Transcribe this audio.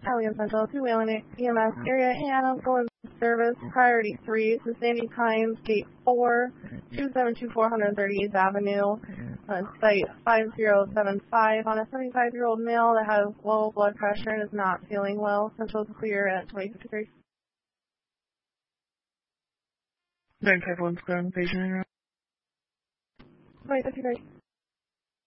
Alien Central to Wayland EMS area and ambulance service priority 3 to Sandy Pines Gate 4, 2724 138th Avenue, site 5075 on a 75-year-old male that has low blood pressure and is not feeling well. Central clear at 2053. 951 Square, patient. 2053.